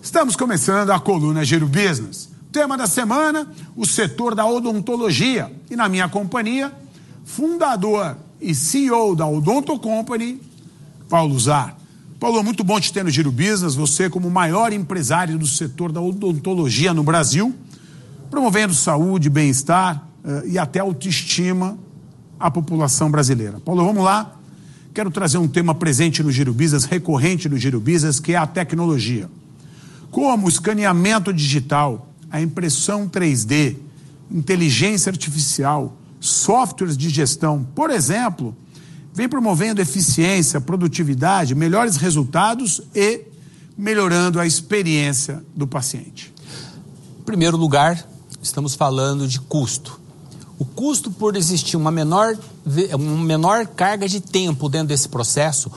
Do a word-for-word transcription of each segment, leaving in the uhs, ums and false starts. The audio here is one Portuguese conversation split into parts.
Estamos começando a coluna Giro Business. Tema da semana, o setor da odontologia. E na minha companhia, fundador e C E O da Odonto Company, Paulo Zar. Paulo, muito bom te ter no Giro Business, você como o maior empresário do setor da odontologia no Brasil, promovendo saúde, bem-estar uh, e até autoestima à população brasileira. Paulo, vamos lá. Quero trazer um tema presente no Giro Business, recorrente no Giro Business, que é a tecnologia. Como o escaneamento digital, a impressão três D, inteligência artificial, softwares de gestão, por exemplo, vem promovendo eficiência, produtividade, melhores resultados e melhorando a experiência do paciente. Em primeiro lugar, estamos falando de custo. O custo por existir uma menor, uma menor carga de tempo dentro desse processo,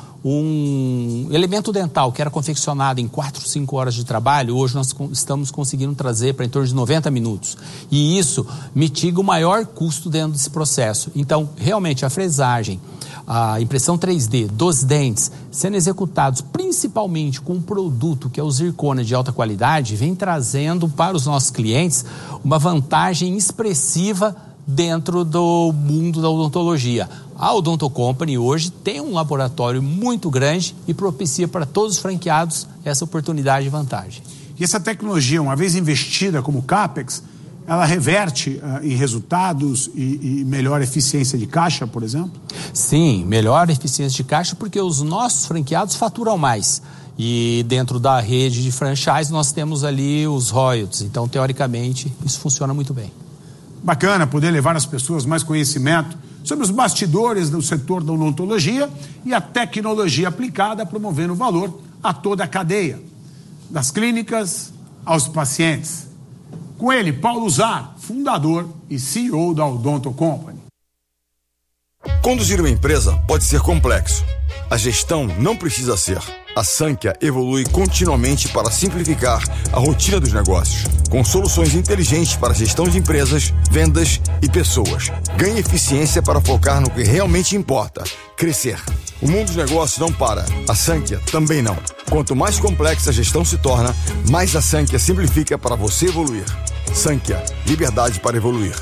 um elemento dental que era confeccionado em quatro, cinco horas de trabalho, hoje nós estamos conseguindo trazer para em torno de noventa minutos. E isso mitiga o maior custo dentro desse processo. Então, realmente, a fresagem, a impressão três D dos dentes sendo executados principalmente com um produto que é o zircônia de alta qualidade, vem trazendo para os nossos clientes uma vantagem expressiva dentro do mundo da odontologia. A Odonto Company hoje tem um laboratório muito grande e propicia para todos os franqueados essa oportunidade e vantagem. E essa tecnologia, uma vez investida como CAPEX, ela reverte uh, em resultados e, e melhor eficiência de caixa, por exemplo? Sim, melhor eficiência de caixa porque os nossos franqueados faturam mais. E dentro da rede de franchise nós temos ali os royalties. Então, teoricamente, isso funciona muito bem. Bacana poder levar às pessoas mais conhecimento sobre os bastidores do setor da odontologia e a tecnologia aplicada, promovendo valor a toda a cadeia, das clínicas aos pacientes. Com ele, Paulo Zar, fundador e C E O da Odonto Company. Conduzir uma empresa pode ser complexo. A gestão não precisa ser. A Sankia evolui continuamente para simplificar a rotina dos negócios, com soluções inteligentes para gestão de empresas, vendas e pessoas. Ganhe eficiência para focar no que realmente importa, crescer. O mundo dos negócios não para, a Sankia também não. Quanto mais complexa a gestão se torna, mais a Sankia simplifica para você evoluir. Sankia, liberdade para evoluir.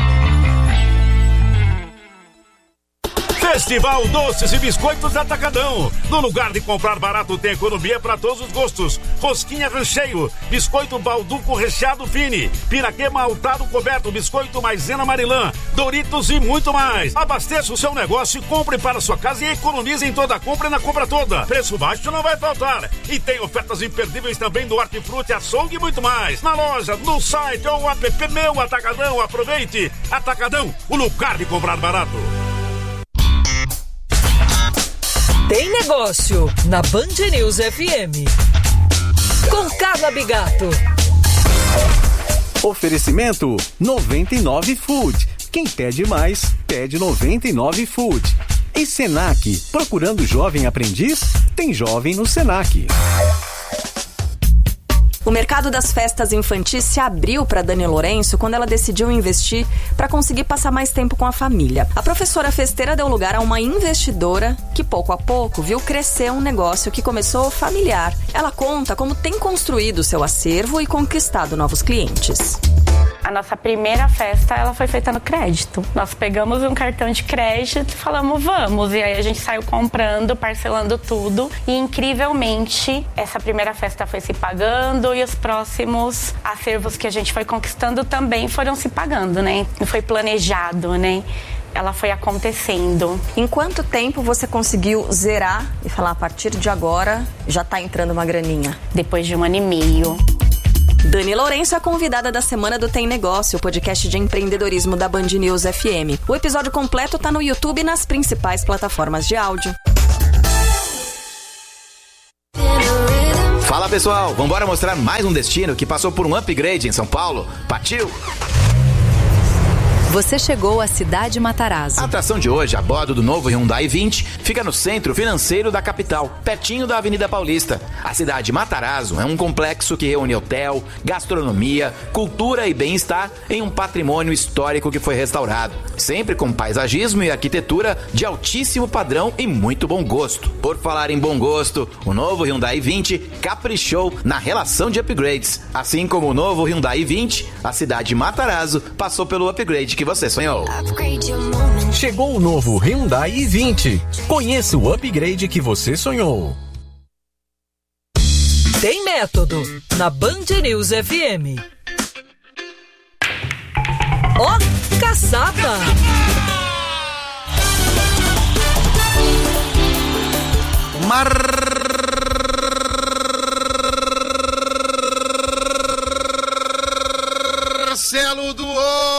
Festival Doces e Biscoitos Atacadão. No lugar de comprar barato tem economia para todos os gostos. Rosquinha recheio, biscoito balduco recheado fine, piraquê maltado coberto, biscoito maisena marilã, Doritos e muito mais. Abasteça o seu negócio e compre para sua casa e economize em toda a compra e na compra toda. Preço baixo não vai faltar. E tem ofertas imperdíveis também do Hortifruti, açougue e muito mais. Na loja, no site ou app Meu Atacadão. Aproveite. Atacadão, o lugar de comprar barato. Tem negócio na Band News F M. Com Carla Bigato. Oferecimento noventa e nove Food. Quem pede mais, pede noventa e nove Food. E Senac, procurando jovem aprendiz? Tem jovem no Senac. O mercado das festas infantis se abriu para Dani Lourenço quando ela decidiu investir para conseguir passar mais tempo com a família. A professora festeira deu lugar a uma investidora que, pouco a pouco, viu crescer um negócio que começou familiar. Ela conta como tem construído seu acervo e conquistado novos clientes. A nossa primeira festa, ela foi feita no crédito. Nós pegamos um cartão de crédito e falamos, vamos. E aí a gente saiu comprando, parcelando tudo. E, incrivelmente, essa primeira festa foi se pagando e os próximos acervos que a gente foi conquistando também foram se pagando, né? Não foi planejado, né? Ela foi acontecendo. Em quanto tempo você conseguiu zerar e falar, a partir de agora, já tá entrando uma graninha? Depois de um ano e meio. Dani Lourenço é a convidada da semana do Tem Negócio, o podcast de empreendedorismo da Band News F M. O episódio completo tá no YouTube e nas principais plataformas de áudio. Fala pessoal, vambora mostrar mais um destino que passou por um upgrade em São Paulo? Partiu! Você chegou à Cidade Matarazzo. A atração de hoje, a bordo do novo Hyundai vinte, fica no centro financeiro da capital, pertinho da Avenida Paulista. A Cidade Matarazzo é um complexo que reúne hotel, gastronomia, cultura e bem-estar em um patrimônio histórico que foi restaurado, sempre com paisagismo e arquitetura de altíssimo padrão e muito bom gosto. Por falar em bom gosto, o novo Hyundai vinte caprichou na relação de upgrades. Assim como o novo Hyundai vinte, a Cidade Matarazzo passou pelo upgrade que você sonhou. Chegou o novo Hyundai i vinte. Conheça o upgrade que você sonhou. Tem método na Band News F M. Ó, oh, caçapa! Mar... Marcelo do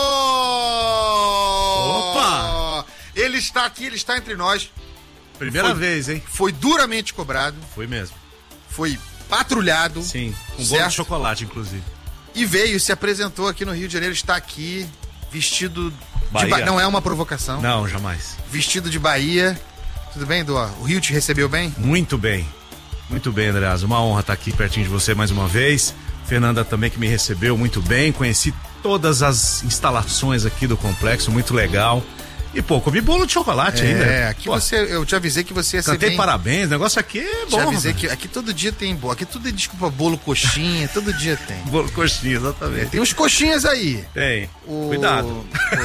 Opa! Ele está aqui, ele está entre nós. Primeira foi, vez, hein? Foi duramente cobrado. Foi mesmo. Foi patrulhado. Sim, com bolo de chocolate, inclusive. E veio, se apresentou aqui no Rio de Janeiro, está aqui, vestido Bahia. de Bahia. Não é uma provocação. Não, jamais. Vestido de Bahia. Tudo bem, Edu? O Rio te recebeu bem? Muito bem. Muito bem, Andreas. Uma honra estar aqui pertinho de você mais uma vez. Fernanda também, que me recebeu muito bem. Conheci todas as instalações aqui do complexo, muito legal. E, pô, comi bolo de chocolate é, ainda. É, aqui pô, você, eu te avisei que você ia ser Cantei bem... parabéns, o negócio aqui é bom. Te avisei que aqui todo dia tem bolo. Aqui tudo é, desculpa, bolo coxinha, todo dia tem. Bolo coxinha, exatamente. É, tem uns coxinhas aí. Tem. O... Cuidado. O...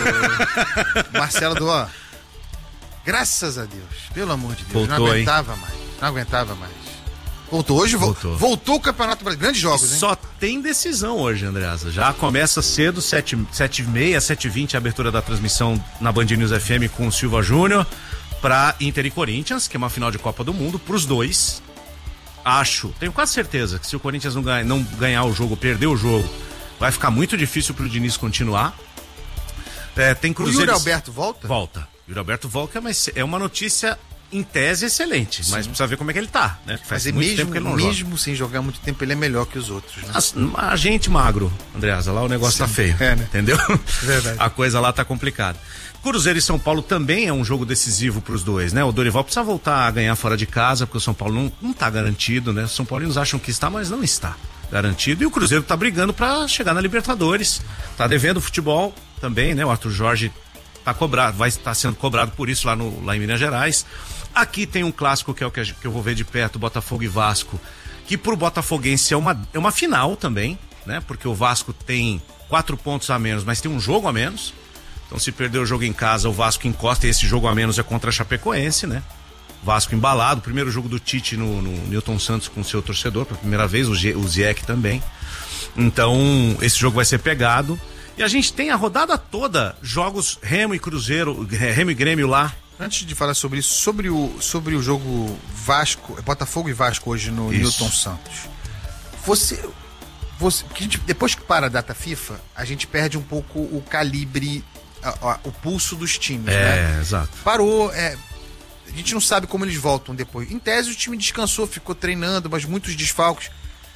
Marcelo do ó. Graças a Deus, pelo amor de Deus. Voltou, não aguentava hein? mais. Não aguentava mais. Voltou hoje, voltou. Voltou o Campeonato Brasileiro. Grandes jogos, hein? Só tem decisão hoje, Andreasa. Já começa cedo, sete e meia, sete e vinte, a abertura da transmissão na Band News F M com o Silva Júnior para Inter e Corinthians, que é uma final de Copa do Mundo, pros dois. Acho, tenho quase certeza que se o Corinthians não ganhar, não ganhar o jogo, perder o jogo, vai ficar muito difícil pro Diniz continuar. É, tem Cruzeiro... O Yuri Alberto volta? Volta. O Yuri Alberto volta, mas é uma notícia... em tese excelente, sim, mas precisa ver como é que ele tá, né? Faz mas muito mesmo, tempo que ele não mesmo joga. sem jogar muito tempo, ele é melhor que os outros, né? A, a gente magro, Andreasa, lá o negócio sim, tá feio, é, né? Entendeu? Verdade. A coisa lá tá complicada. Cruzeiro e São Paulo também é um jogo decisivo pros dois, né? O Dorival precisa voltar a ganhar fora de casa, porque o São Paulo não, não tá garantido, né? Os São Paulinos acham que está, mas não está garantido. E o Cruzeiro tá brigando pra chegar na Libertadores, tá devendo futebol também, né? O Arthur Jorge tá cobrado, vai estar sendo cobrado por isso lá, no, lá em Minas Gerais. Aqui tem um clássico que é o que eu vou ver de perto, Botafogo e Vasco, que pro botafoguense é uma, é uma final também, né? Porque o Vasco tem quatro pontos a menos, mas tem um jogo a menos. Então se perder o jogo em casa, o Vasco encosta e esse jogo a menos é contra a Chapecoense, né? Vasco embalado, primeiro jogo do Tite no, no Newton Santos com o seu torcedor, pela primeira vez, o, G, o Ziek também. Então esse jogo vai ser pegado. E a gente tem a rodada toda, jogos Remo e Cruzeiro, Remo e Grêmio lá. Antes de falar sobre isso, sobre o, sobre o jogo Vasco, Botafogo e Vasco hoje no isso. Newton Santos. Você, você que a gente, depois que para a data FIFA, a gente perde um pouco o calibre, a, a, o pulso dos times, é, né? Exato. Parou, é, a gente não sabe como eles voltam depois. Em tese o time descansou, ficou treinando, mas muitos desfalques.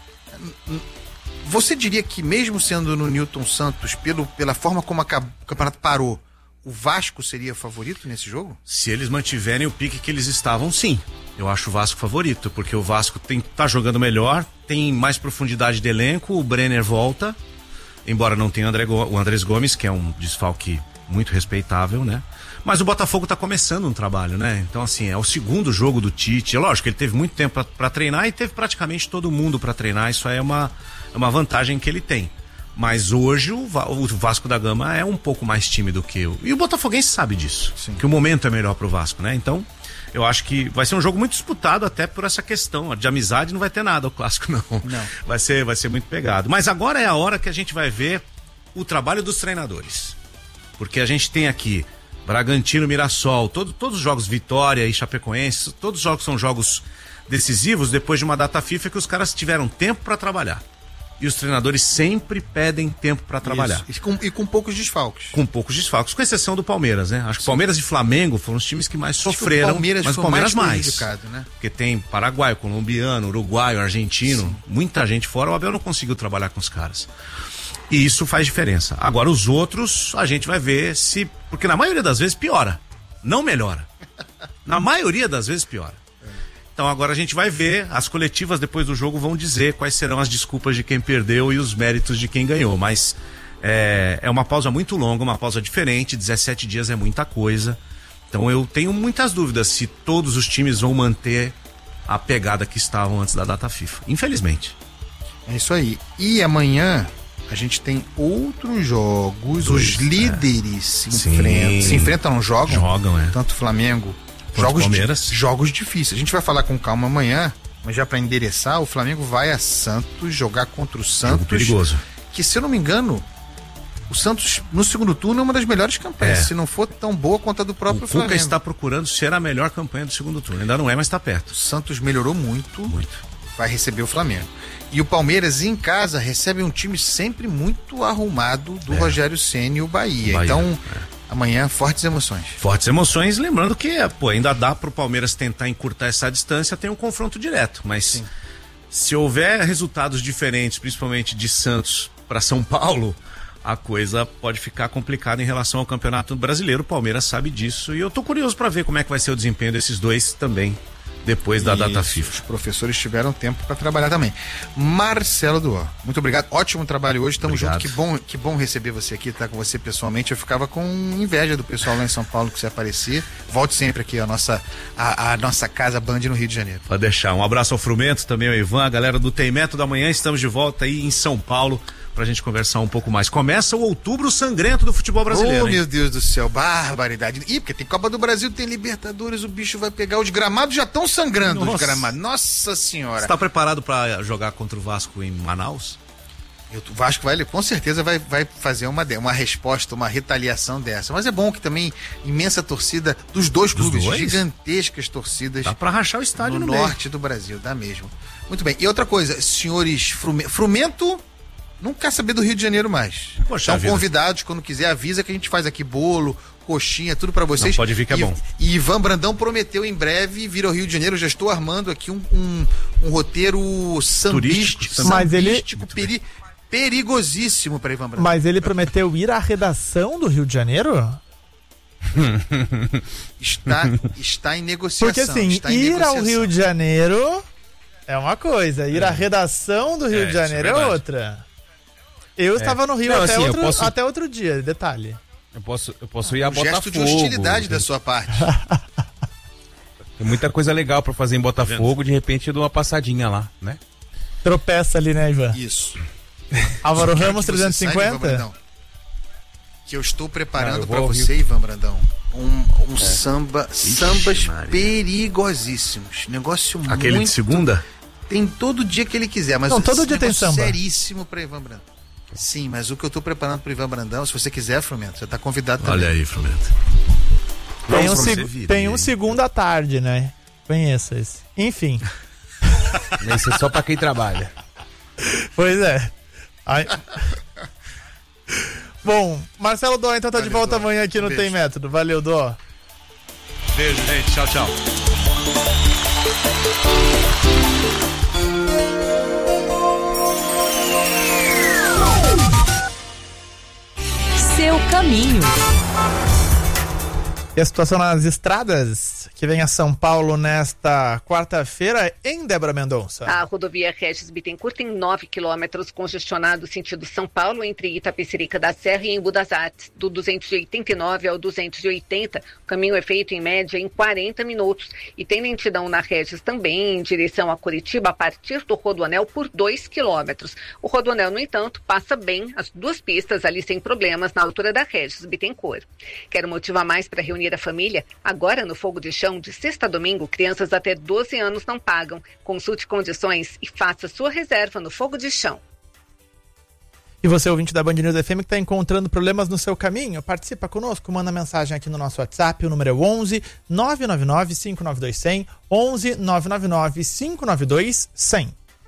Você diria que mesmo sendo no Newton Santos, pelo, pela forma como a, o campeonato parou, o Vasco seria favorito nesse jogo? Se eles mantiverem o pique que eles estavam, sim. Eu acho o Vasco favorito, porque o Vasco tem, tá jogando melhor, tem mais profundidade de elenco, o Brenner volta, embora não tenha o, André, o Andrés Gomes, que é um desfalque muito respeitável, né? Mas o Botafogo tá começando um trabalho, né? Então, assim, é o segundo jogo do Tite. É lógico que ele teve muito tempo para treinar e teve praticamente todo mundo para treinar. Isso aí é uma, é uma vantagem que ele tem. Mas hoje o, o Vasco da Gama é um pouco mais tímido que eu. E o Botafoguense sabe disso. Sim. Que o momento é melhor pro Vasco, né? Então, eu acho que vai ser um jogo muito disputado até por essa questão. De amizade não vai ter nada o clássico, não. Não. Vai ser, vai ser muito pegado. Mas agora é a hora que a gente vai ver o trabalho dos treinadores. Porque a gente tem aqui Bragantino, Mirassol, todo, todos os jogos Vitória e Chapecoense, todos os jogos são jogos decisivos depois de uma data FIFA que os caras tiveram tempo para trabalhar. E os treinadores sempre pedem tempo para trabalhar. E com, e com poucos desfalques. Com poucos desfalques, com exceção do Palmeiras, né? Acho que Palmeiras e Flamengo foram os times que mais Acho sofreram, que o Palmeiras mas o Palmeiras mais. mais né? Porque tem paraguaio, colombiano, uruguaio, argentino, sim, muita gente fora. O Abel não conseguiu trabalhar com os caras. E isso faz diferença. Agora os outros, a gente vai ver se... Porque na maioria das vezes piora, não melhora. Na maioria das vezes piora. Então agora a gente vai ver, as coletivas depois do jogo vão dizer quais serão as desculpas de quem perdeu e os méritos de quem ganhou. Mas é, é uma pausa muito longa, uma pausa diferente, dezessete dias é muita coisa. Então eu tenho muitas dúvidas se todos os times vão manter a pegada que estavam antes da data FIFA. Infelizmente. É isso aí. E amanhã... A gente tem outros jogos, Dois, os líderes é. se enfrentam, se enfrentam, não jogam? Jogam, é. Tanto o Flamengo, Quanto jogos, Palmeiras. Di, jogos difíceis. A gente vai falar com calma amanhã, mas já para endereçar, o Flamengo vai a Santos jogar contra o Santos. Jogo perigoso. Que, se eu não me engano, o Santos no segundo turno é uma das melhores campanhas, é. se não for tão boa quanto a do próprio o Flamengo. O Cuca está procurando ser a melhor campanha do segundo turno. Ainda não é, mas está perto. O Santos melhorou muito. Muito. Vai receber o Flamengo. E o Palmeiras em casa recebe um time sempre muito arrumado do é. Rogério Ceni e o Bahia. Bahia então, é. amanhã, fortes emoções. Fortes emoções, lembrando que pô, ainda dá pro Palmeiras tentar encurtar essa distância, tem um confronto direto. Mas Sim. se houver resultados diferentes, principalmente de Santos para São Paulo, a coisa pode ficar complicada em relação ao Campeonato Brasileiro. O Palmeiras sabe disso e eu tô curioso para ver como é que vai ser o desempenho desses dois também. Depois da Isso, data FIFA. Os professores tiveram tempo para trabalhar também. Marcelo Duó, muito obrigado. Ótimo trabalho hoje. Estamos juntos. Que bom, que bom receber você aqui, estar tá com você pessoalmente. Eu ficava com inveja do pessoal lá em São Paulo que você aparecia. Volte sempre aqui a nossa, a, a nossa casa Band no Rio de Janeiro. Pode deixar. Um abraço ao Frumento, também ao Ivan, a galera do Tem Método. Amanhã estamos de volta aí em São Paulo pra gente conversar um pouco mais. Começa o outubro sangrento do futebol brasileiro. Oh, hein? Meu Deus do céu, barbaridade. Ih, porque tem Copa do Brasil, tem Libertadores, o bicho vai pegar. Os gramados já estão sangrando. Nossa. Os gramados. Nossa senhora. Você tá preparado pra jogar contra o Vasco em Manaus? Eu, o Vasco vai, com certeza vai, vai fazer uma, uma resposta, uma retaliação dessa. Mas é bom que também imensa torcida dos dois dos clubes, dois? gigantescas torcidas. Dá pra rachar o estádio no, no norte meio. do Brasil, dá mesmo. Muito bem. E outra coisa, senhores Frumento, Frumento não quer saber do Rio de Janeiro mais. Poxa, Estão convidados, quando quiser, avisa que a gente faz aqui bolo, coxinha, tudo pra vocês. Não, pode vir que é e, bom. E Ivan Brandão prometeu em breve vir ao Rio de Janeiro. Já estou armando aqui um, um, um roteiro sambístico, turístico, mas ele peri, perigosíssimo para Ivan Brandão. Mas ele prometeu ir à redação do Rio de Janeiro? está, está em negociação. Porque assim, está ir negociação. ao Rio de Janeiro é uma coisa, ir é. à redação do Rio é, de Janeiro é, é outra. Eu é. estava no Rio Não, até, assim, outro, posso... até outro dia, detalhe. Eu posso, eu posso ir a um Botafogo. Gesto de hostilidade da sua parte. Tem muita coisa legal pra fazer em Botafogo, de repente eu dou uma passadinha lá, né? Tropeça ali, né, Ivan? Isso. Álvaro Ramos trezentos e cinquenta? Saiba, que eu estou preparando para você, Rio. Ivan Brandão, um, um é. samba, Ixi, sambas Maria. perigosíssimos. Negócio muito... Aquele de segunda? Tem todo dia que ele quiser, mas não, todo dia tem samba. Seríssimo para Ivan Brandão. Sim, mas o que eu tô preparando pro Ivan Brandão, se você quiser, Frumento, você tá convidado também. Olha aí, Frumento. Tem, um, seg- tem um segundo à tarde, né? Conheço esse. Enfim. Esse é só pra quem trabalha. Pois é. Ai... Bom, Marcelo Dó, então tá Valeu, de volta Dó. amanhã aqui um no beijo. Tem Método. Valeu, Dó. Beijo, gente. Tchau, tchau. Seu caminho. E a situação nas estradas que vem a São Paulo nesta quarta-feira em Débora Mendonça. A rodovia Regis Bittencourt tem nove quilômetros congestionado sentido São Paulo entre Itapecerica da Serra e Embu das Artes. Do duzentos e oitenta e nove ao duzentos e oitenta, o caminho é feito em média em quarenta minutos. E tem lentidão na Regis também em direção a Curitiba a partir do Rodoanel por dois quilômetros. O Rodoanel, no entanto, passa bem as duas pistas ali sem problemas na altura da Regis Bittencourt. Quero motivar mais para reunir a família? Agora no Fogo de Chão, de sexta a domingo, crianças até doze anos não pagam. Consulte condições e faça sua reserva no Fogo de Chão. E você, ouvinte da Band News F M, que está encontrando problemas no seu caminho, participa conosco, manda mensagem aqui no nosso WhatsApp, o número é onze nove nove nove cinco nove dois zero zero, onze nove nove nove cinco nove dois zero zero.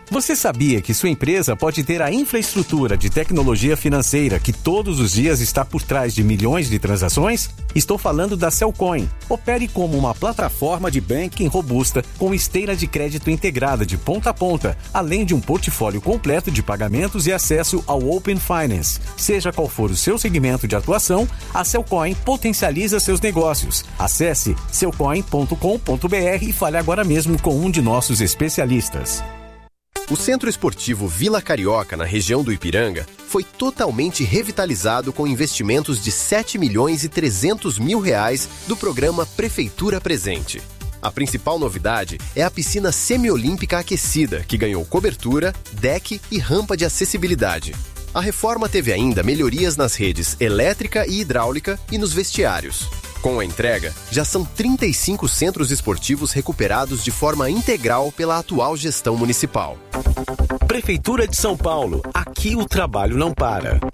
Você sabia que sua empresa pode ter a infraestrutura de tecnologia financeira que todos os dias está por trás de milhões de transações? Estou falando da Cellcoin. Opere como uma plataforma de banking robusta com esteira de crédito integrada de ponta a ponta, além de um portfólio completo de pagamentos e acesso ao Open Finance. Seja qual for o seu segmento de atuação, a Cellcoin potencializa seus negócios. Acesse cellcoin ponto com ponto b r e fale agora mesmo com um de nossos especialistas. O Centro Esportivo Vila Carioca, na região do Ipiranga, foi totalmente revitalizado com investimentos de sete milhões e trezentos mil reais do programa Prefeitura Presente. A principal novidade é a piscina semiolímpica aquecida, que ganhou cobertura, deck e rampa de acessibilidade. A reforma teve ainda melhorias nas redes elétrica e hidráulica e nos vestiários. Com a entrega, já são trinta e cinco centros esportivos recuperados de forma integral pela atual gestão municipal. Prefeitura de São Paulo. Aqui o trabalho não para.